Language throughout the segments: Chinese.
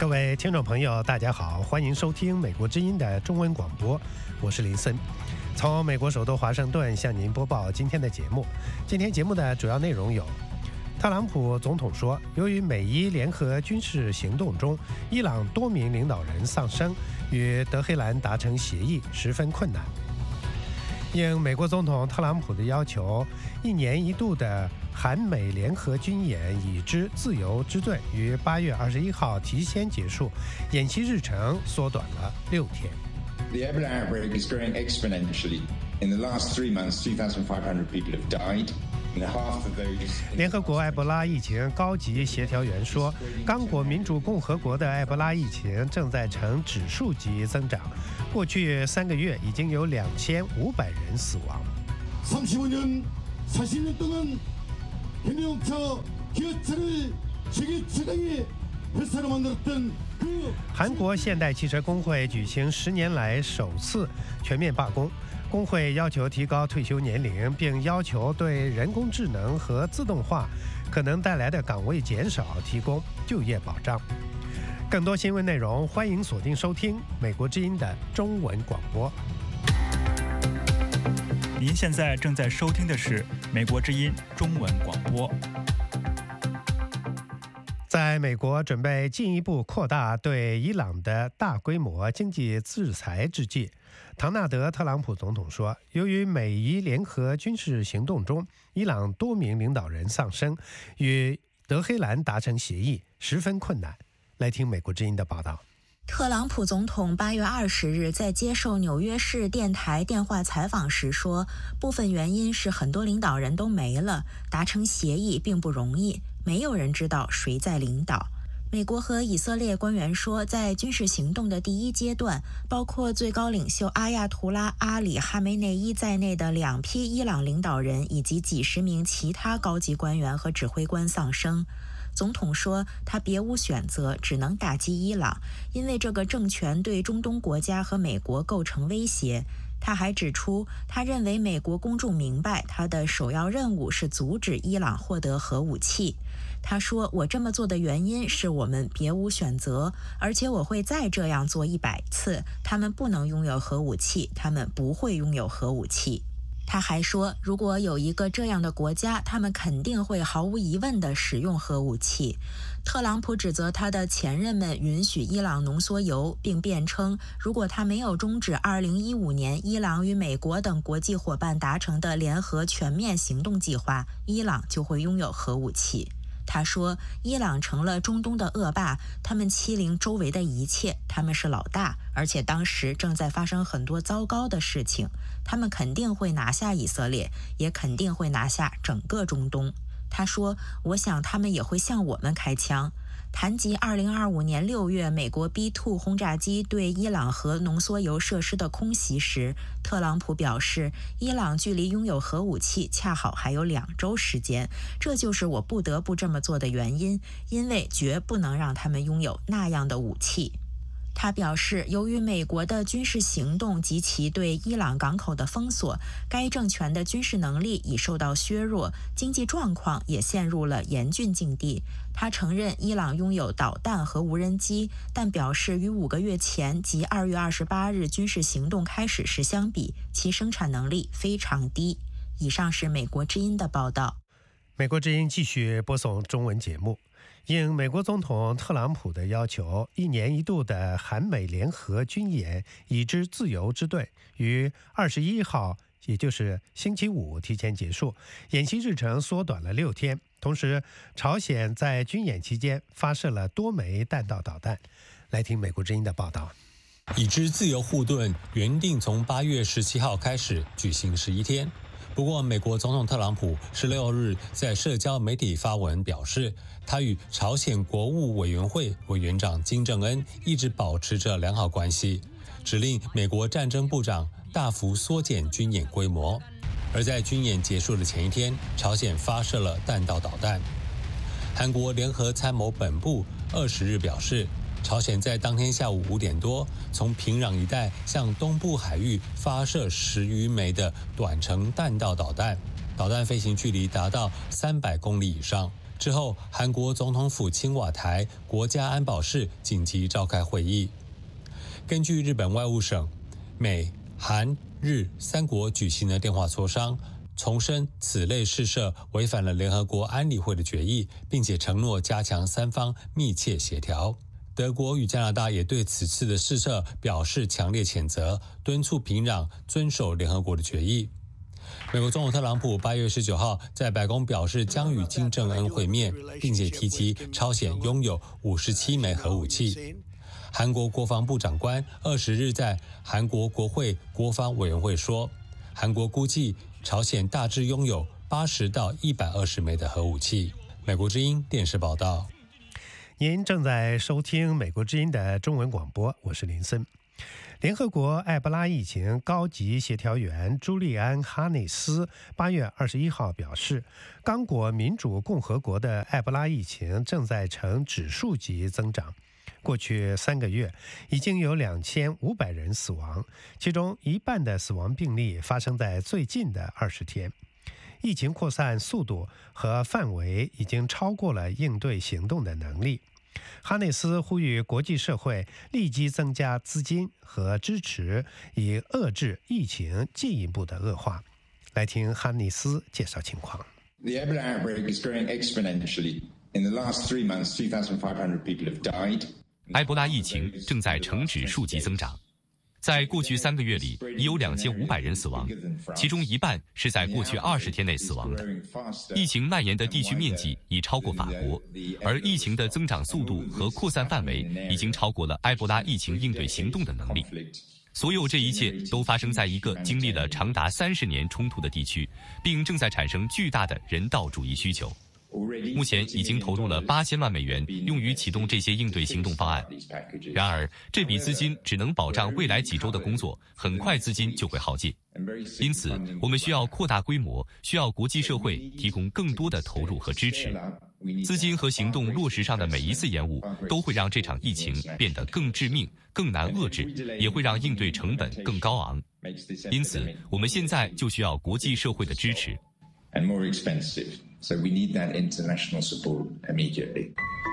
各位听众朋友，大家好，欢迎收听美国之音的中文广播，我是林森，从美国首都华盛顿向您播报今天的节目。今天节目的主要内容有：特朗普总统说，由于美伊联合军事行动中，伊朗多名领导人丧生，与德黑兰达成协议十分困难。应美国总统特朗普的要求，1年1度的韩美联合军演已知自由之队于8月21号提前结束，演习日程缩短了6天。 The Ebola outbreak is growing exponentially. In the last 3 months, 2,500 people have died. 联合国埃博拉疫情高级协调员说，刚果民主共和国的埃博拉疫情正在呈指数级增长，过去3个月已经有2500人死亡。 35년, 40년 동안 경영차 기업체를 세계 최강의 회사로 만들었던 韩国现代汽车工会举行10年来首次全面罢工。工会要求提高退休年龄，并要求对人工智能和自动化可能带来的岗位减少提供就业保障。更多新闻内容，欢迎锁定收听美国之音的中文广播。 您现在正在收听的是美国之音中文广播。 在美国准备进一步扩大对伊朗的大规模经济制裁之际，唐纳德·特朗普总统说，由于美伊联合军事行动中，伊朗多名领导人丧生，与德黑兰达成协议十分困难。来听美国之音的报道。 特朗普总统8月20日在接受纽约市电台电话采访时说，部分原因是很多领导人都没了，达成协议并不容易，没有人知道谁在领导。美国和以色列官员说，在军事行动的第一阶段，包括最高领袖阿亚图拉阿里哈梅内伊在内的2批伊朗领导人以及几十名其他高级官员和指挥官丧生。总统说，他别无选择，只能打击伊朗，因为这个政权对中东国家和美国构成威胁。他还指出，他认为美国公众明白他的首要任务是阻止伊朗获得核武器。他说，我这么做的原因是我们别无选择，而且我会再这样做100次。他们不能拥有核武器，他们不会拥有核武器。他还说，如果有一个这样的国家，他们肯定会毫无疑问地使用核武器。特朗普指责他的前任们允许伊朗浓缩铀，并辩称，如果他没有终止2015年伊朗与美国等国际伙伴达成的联合全面行动计划，伊朗就会拥有核武器。他说，伊朗成了中东的恶霸，他们欺凌周围的一切，他们是老大，而且当时正在发生很多糟糕的事情，他们肯定会拿下以色列，也肯定会拿下整个中东。他说，我想他们也会向我们开枪。谈及2025年6月美国 B-2 轰炸机对伊朗核浓缩铀设施的空袭时，特朗普表示，伊朗距离拥有核武器恰好还有2周时间，这就是我不得不这么做的原因，因为绝不能让他们拥有那样的武器。他表示，由于美国的军事行动及其对伊朗港口的封锁，该政权的军事能力已受到削弱，经济状况也陷入了严峻境地。他承认伊朗拥有导弹和无人机，但表示与5个月前即2月28日军事行动开始时相比，其生产能力非常低。以上是美国之音的报道。 美国之音继续播送中文节目。应美国总统特朗普的要求，1年1度的韩美联合军演已知自由之队于21号，也就是星期五提前结束，演习日程缩短了6天。同时，朝鲜在军演期间发射了多枚弹道导弹。来听美国之音的报道。 已知自由护盾原定从8月17号开始举行11天。不过，美国总统特朗普16日在社交媒体发文表示，他与朝鲜国务委员会委员长金正恩一直保持着良好关系，指令美国战争部长大幅缩减军演规模。而在军演结束的前一天，朝鲜发射了弹道导弹。韩国联合参谋本部20日表示，朝鲜在当天下午5点多，从平壤一带向东部海域发射10余枚的短程弹道导弹，导弹飞行距离达到300公里以上， 之后，韩国总统府青瓦台国家安保室紧急召开会议。根据日本外务省，美、韩、日3国举行了电话磋商，重申此类试射违反了联合国安理会的决议，并且承诺加强3方密切协调。德国与加拿大也对此次的试射表示强烈谴责，敦促平壤遵守联合国的决议。美国总统特朗普8月19号在白宫表示将与金正恩会面，并且提及朝鲜拥有57枚核武器。韩国国防部长官20日在韩国国会国防委员会说，韩国估计朝鲜大致拥有80到120枚的核武器。美国之音电视报道。 您正在收听美国之音的中文广播，我是林森。联合国埃博拉疫情高级协调员朱利安·哈内斯8月21号表示，刚果民主共和国的埃博拉疫情正在呈指数级增长。过去3个月，已经有2500人死亡，其中一半的死亡病例发生在最近的20天。疫情扩散速度和范围已经超过了应对行动的能力。哈内斯呼吁国际社会立即增加资金和支持，以遏制疫情进一步的恶化。来听哈内斯介绍情况。 The Ebola outbreak is growing exponentially. In the last 3 months, 2,500 people have died. 埃博拉疫情正在呈指数级增长，在过去3个月里，已有2500人死亡，其中一半是在过去20天内死亡的。疫情蔓延的地区面积已超过法国，而疫情的增长速度和扩散范围已经超过了埃博拉疫情应对行动的能力。所有这一切都发生在一个经历了长达30年冲突的地区，并正在产生巨大的人道主义需求。目前已经投入了8000万美元用于启动这些应对行动方案。然而，这笔资金只能保障未来几周的工作，很快资金就会耗尽。因此，我们需要扩大规模，需要国际社会提供更多的投入和支持。资金和行动落实上的每一次延误，都会让这场疫情变得更致命、更难遏制，也会让应对成本更高昂。因此，我们现在就需要国际社会的支持。 And more expensive. So we need that international support immediately.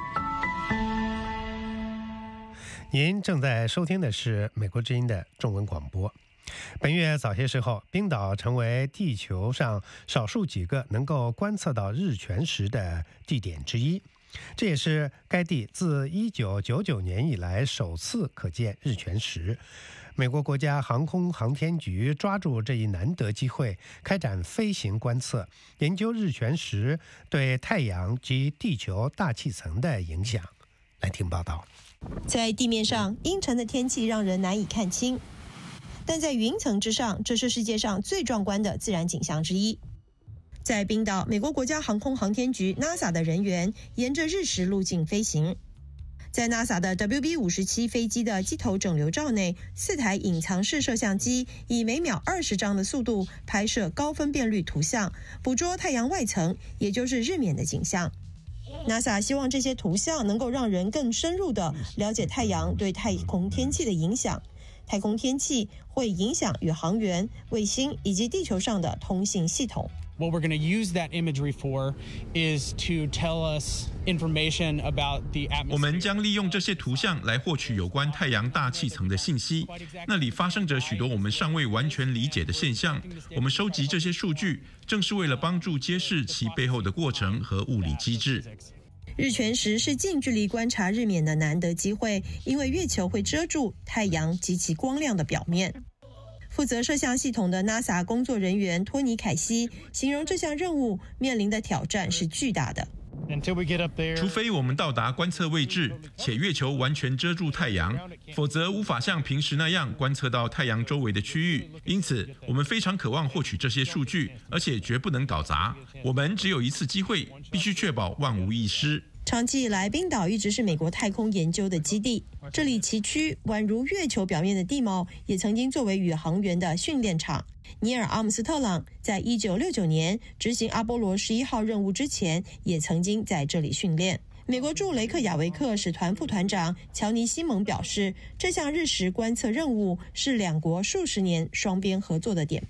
您正在收听的是美国之音的中文广播。本月早些时候，冰岛成为地球上少数几个能够观测到日全食的地点之一，这也是该地自1999年以来首次可见日全食。美国国家航空航天局抓住这一难得机会，开展飞行观测，研究日全食对太阳及地球大气层的影响。来听报道。 在地面上，阴沉的天气让人难以看清，但在云层之上，这是世界上最壮观的自然景象之一。在冰岛，美国国家航空航天局 NASA 的人员沿着日食路径飞行。在 NASA 的 WB-57 飞机的机头整流罩内，4台隐藏式摄像机以每秒20张的速度拍摄高分辨率图像，捕捉太阳外层，也就是日冕的景象。NASA 希望这些图像能够让人更深入地了解太阳对太空天气的影响。太空天气会影响宇航员、卫星以及地球上的通信系统。 What we're going to use that imagery for is to tell us information about the atmosphere. 我们将利用这些图像来获取有关太阳大气层的信息，那里发生着许多我们尚未完全理解的现象。我们收集这些数据，正是为了帮助揭示其背后的过程和物理机制。 日全食是近距离观察日冕的难得机会，因为月球会遮住太阳及其光亮的表面。负责摄像系统的 NASA 工作人员托尼·凯西形容这项任务面临的挑战是巨大的。 除非我们到达观测位置，且月球完全遮住太阳，否则无法像平时那样观测到太阳周围的区域。因此，我们非常渴望获取这些数据，而且绝不能搞砸。我们只有一次机会，必须确保万无一失。 长期以来，冰岛一直是美国太空研究的基地。这里崎岖宛如月球表面的地貌，也曾经作为宇航员的训练场。尼尔·阿姆斯特朗在1969年执行阿波罗11号任务之前，也曾经在这里训练。美国驻雷克雅维克使团副团长乔尼·西蒙表示，这项日食观测任务是两国数十年双边合作的典范。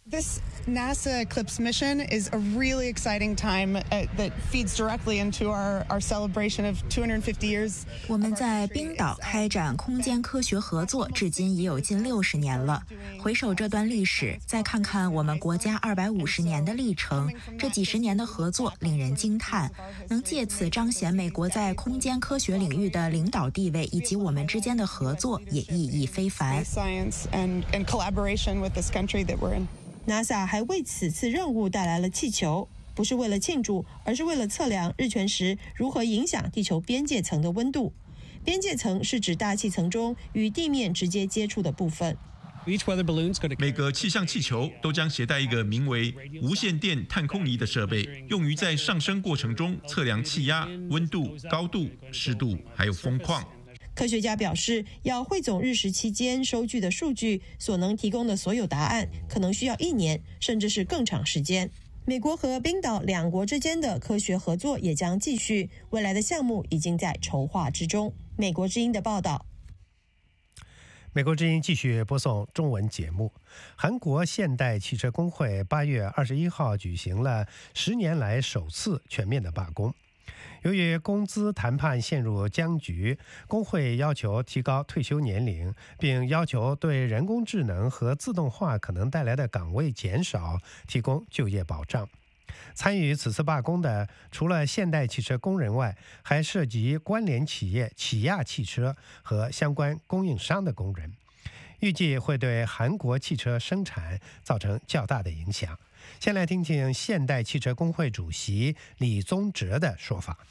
This NASA Eclipse mission is a really exciting time that feeds directly into our celebration of 250 years. 我们在冰岛开展空间科学合作，至今已有近60年了。回首这段历史，再看看我们国家250年的历程，这几十年的合作令人惊叹。能借此彰显美国在空间科学领域的领导地位，以及我们之间的合作也意义非凡。 Science and collaboration with this country that we're in. NASA 还为此次任务带来了气球，不是为了庆祝，而是为了测量日全食如何影响地球边界层的温度。边界层是指大气层中与地面直接接触的部分。 每个气象气球都将携带一个名为无线电探空仪的设备，用于在上升过程中测量气压、温度、高度、湿度，还有风况。 科学家表示，要汇总日食期间收据的数据所能提供的所有答案，可能需要1年，甚至是更长时间。美国和冰岛两国之间的科学合作也将继续，未来的项目已经在筹划之中。美国之音的报道。 美国之音继续播送中文节目。韩国现代汽车工会8月21号举行了10年来首次全面的罢工。由于工资谈判陷入僵局，工会要求提高退休年龄，并要求对人工智能和自动化可能带来的岗位减少提供就业保障。参与此次罢工的除了现代汽车工人外，还涉及关联企业起亚汽车和相关供应商的工人，预计会对韩国汽车生产造成较大的影响。先来听听现代汽车工会主席李宗哲的说法。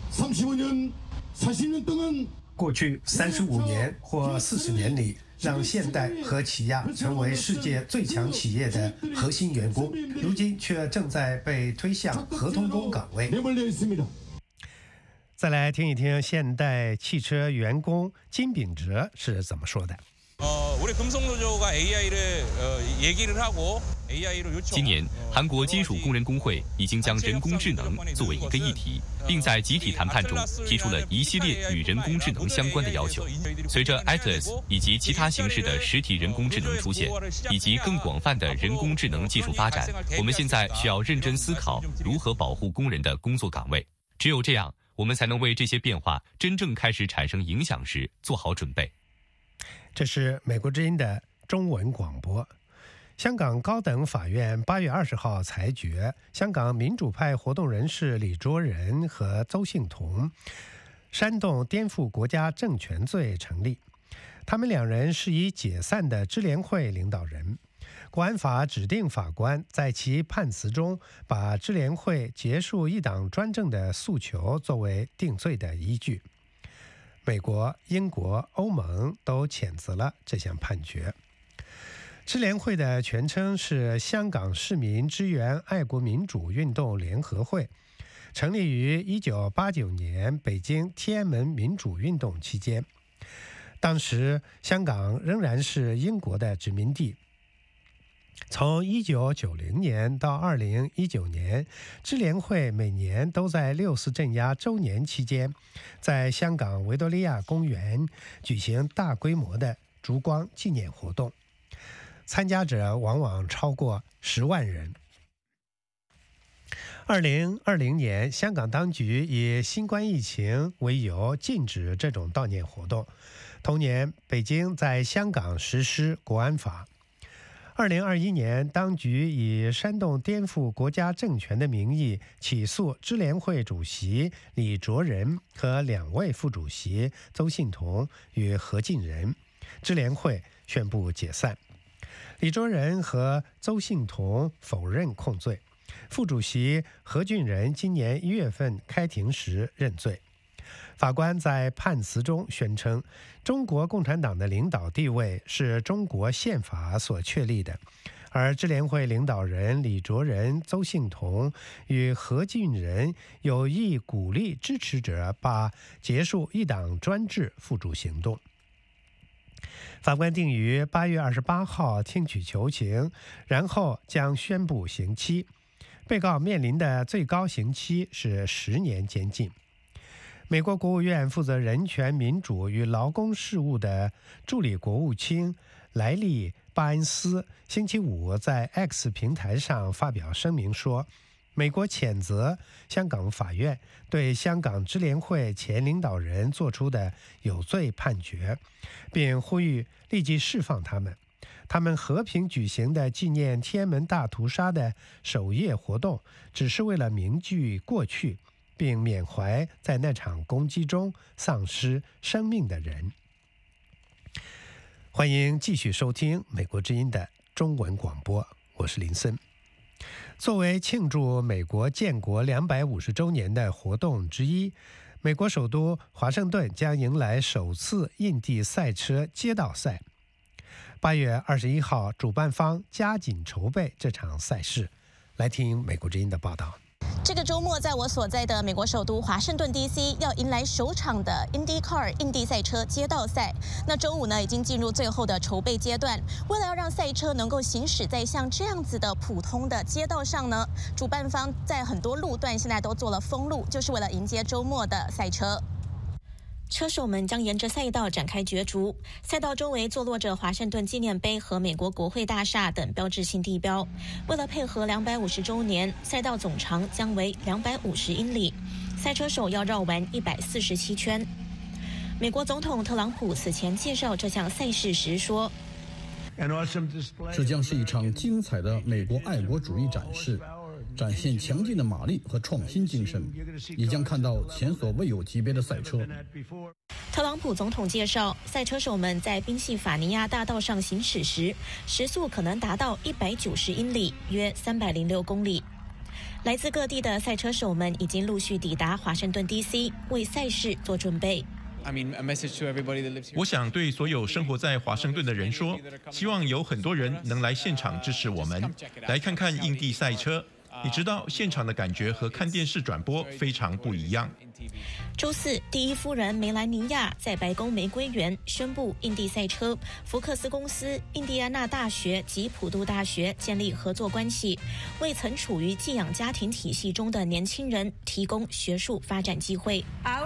35年、40年동안 过去35年或40年里，让现代和起亚成为世界最强企业的核心员工，如今却正在被推向合同工岗位。再来听一听现代汽车员工金秉哲是怎么说的。 今年，韩国金属工人工会已经将人工智能作为一个议题，并在集体谈判中提出了一系列与人工智能相关的要求。随着 Atlas 以及其他形式的实体人工智能出现，以及更广泛的人工智能技术发展，我们现在需要认真思考如何保护工人的工作岗位。只有这样，我们才能为这些变化真正开始产生影响时做好准备。 这是美国之音的中文广播。香港高等法院8月20号裁决，香港民主派活动人士李卓人和邹幸彤煽动颠覆国家政权罪成立。他们两人是以解散的支联会领导人。国安法指定法官在其判词中把支联会结束一党专政的诉求作为定罪的依据。美国、英国、欧盟都谴责了这项判决。支联会的全称是香港市民支援爱国民主运动联合会，成立于1989年北京天安门民主运动期间。当时香港仍然是英国的殖民地。从1990年到2019年，支联会每年都在6四镇压周年期间，在香港维多利亚公园举行大规模的烛光纪念活动，参加者往往超过10万人。2020年，香港当局以新冠疫情为由禁止这种悼念活动。同年，北京在香港实施国安法。2021年，当局以煽动颠覆国家政权的名义起诉支联会主席李卓人和2位副主席邹幸彤与何敬仁，支联会宣布解散。李卓人和邹幸彤否认控罪，副主席何俊仁今年1月份开庭时认罪。法官在判词中宣称，中国共产党的领导地位是中国宪法所确立的，而支联会领导人李卓人、邹幸彤与何俊仁有意鼓励支持者把结束一党专制付诸行动。法官定于8月28号听取求情，然后将宣布刑期。被告面临的最高刑期是10年监禁。美国国务院负责人权、民主与劳工事务的助理国务卿莱利· 巴恩斯星期五在 X 平台上发表声明说，美国谴责香港法院对香港支联会前领导人作出的有罪判决，并呼吁立即释放他们。他们和平举行的纪念天安门大屠杀的首夜活动，只是为了铭记过去，并缅怀在那场攻击中丧失生命的人。欢迎继续收听美国之音的中文广播，我是林森。作为庆祝美国建国250周年的活动之一，美国首都华盛顿将迎来首次印地赛车街道赛。8月21号，主办方加紧筹备这场赛事。来听美国之音的报道。 这个周末，在我所在的美国首都华盛顿 DC 要迎来首场的 IndyCar 印地赛车街道赛。那周五呢，已经进入最后的筹备阶段。为了要让赛车能够行驶在像这样子的普通的街道上呢，主办方在很多路段现在都做了封路，就是为了迎接周末的赛车。车手们将沿着赛道展开角逐，赛道周围坐落着华盛顿纪念碑和美国国会大厦等标志性地标。为了配合250周年，赛道总长将为250英里，赛车手要绕完147圈。美国总统特朗普此前介绍这项赛事时说， 这将是一场精彩的美国爱国主义展示，展现强劲的马力和创新精神，也将看到前所未有级别的赛车。 特朗普总统介绍，赛车手们在宾夕法尼亚大道上行驶时，时速可能达到190英里，约306公里。来自各地的赛车手们已经陆续抵达华盛顿 DC， 为赛事做准备。 我想对所有生活在华盛顿的人说，希望有很多人能来现场支持我们，来看看印地赛车。你知道，现场的感觉和看电视转播非常不一样。 周四，第一夫人梅兰妮亚在白宫玫瑰园宣布，印地赛车、福克斯公司、印第安纳大学及普渡大学建立合作关系，为曾处于寄养家庭体系中的年轻人提供学术发展机会。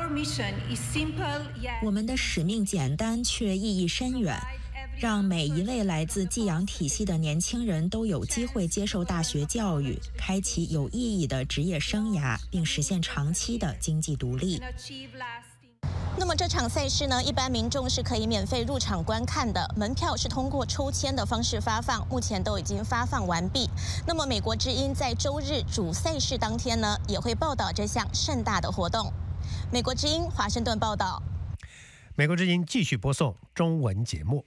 我们的使命简单却意义深远，让每一位来自寄养体系的年轻人都有机会接受大学教育，开启有意义的职业生涯，并实现长期的经济独立。 那么这场赛事呢，一般民众是可以免费入场观看的，门票是通过抽签的方式发放，目前都已经发放完毕。那么美国之音在周日主赛事当天呢，也会报道这项盛大的活动。美国之音华盛顿报道。 美国之音继续播送中文节目。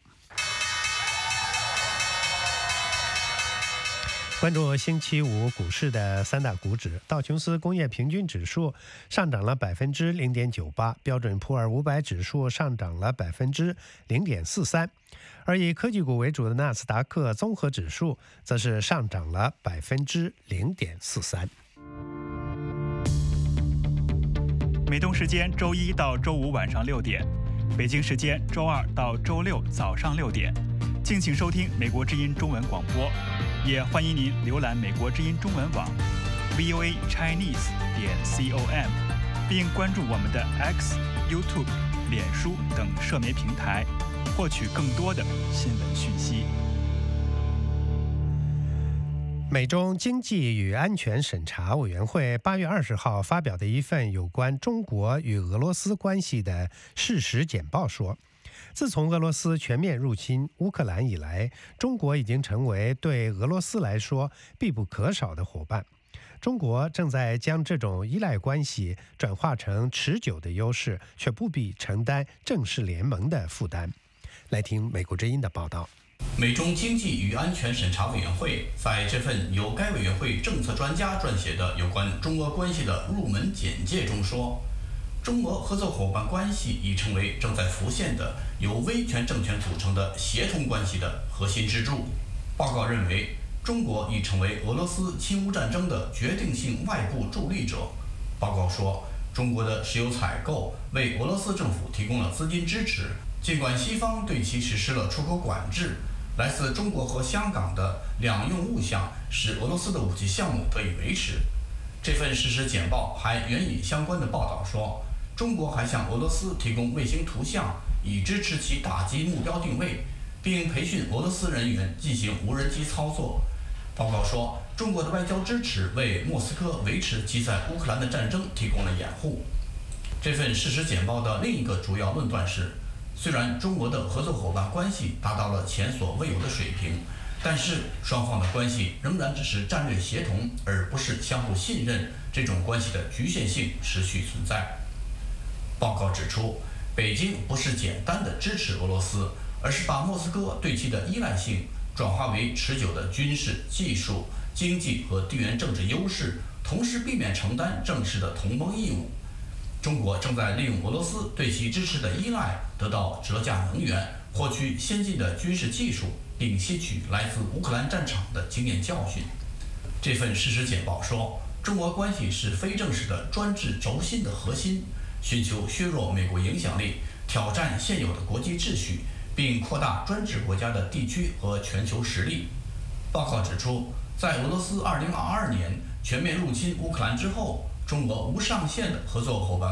关注星期五股市的三大股指，道琼斯工业平均指数上涨了0.98%，标准普尔500指数上涨了0.43%，而以科技股为主的纳斯达克综合指数则是上涨了0.43%。 美东时间周一到周五晚上6点，北京时间周二到周六早上6点，敬请收听美国之音中文广播。也欢迎您浏览美国之音中文网 voachinese.com， 并关注我们的 X、YouTube、脸书等社媒平台，获取更多的新闻讯息。 美中经济与安全审查委员会8月20号发表的一份有关中国与俄罗斯关系的事实简报说，自从俄罗斯全面入侵乌克兰以来，中国已经成为对俄罗斯来说必不可少的伙伴。中国正在将这种依赖关系转化成持久的优势，却不必承担正式联盟的负担。来听美国之音的报道。 美中经济与安全审查委员会在这份由该委员会政策专家撰写的有关中俄关系的入门简介中说，中俄合作伙伴关系已成为正在浮现的由威权政权组成的协同关系的核心支柱。报告认为，中国已成为俄罗斯侵乌战争的决定性外部助力者。报告说，中国的石油采购为俄罗斯政府提供了资金支持，尽管西方对其实施了出口管制。来自中国和香港的两用物项使俄罗斯的武器项目得以维持。这份事实简报还援引相关的报道说，中国还向俄罗斯提供卫星图像，以支持其打击目标定位， 并培训俄罗斯人员进行无人机操作。报告说，中国的外交支持为莫斯科维持其在乌克兰的战争提供了掩护。这份事实简报的另一个主要论断是，虽然中国的合作伙伴关系达到了前所未有的水平，但是双方的关系仍然只是战略协同，而不是相互信任。这种关系的局限性持续存在。报告指出，北京不是简单的支持俄罗斯，而是把莫斯科对其的依赖性转化为持久的军事、技术、经济和地缘政治优势，同时避免承担正式的同盟义务。中国正在利用俄罗斯对其支持的依赖，得到折价能源，获取先进的军事技术，并吸取来自乌克兰战场的经验教训。这份事实简报说，中俄关系是非正式的专制轴心的核心，寻求削弱美国影响力，挑战现有的国际秩序，并扩大专制国家的地区和全球实力。报告指出，在俄罗斯2022年全面入侵乌克兰之后，中俄无上限的合作伙伴